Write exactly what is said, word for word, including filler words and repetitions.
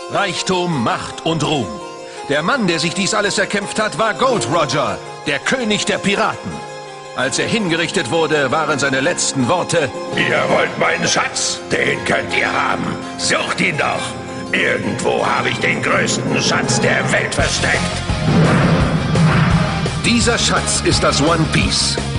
Reichtum, Macht und Ruhm. Der Mann, der sich dies alles erkämpft hat, war Gold Roger, der König der Piraten. Als er hingerichtet wurde, waren seine letzten Worte: Ihr wollt meinen Schatz? Den könnt ihr haben. Sucht ihn doch. Irgendwo habe ich den größten Schatz der Welt versteckt. Dieser Schatz ist das One Piece.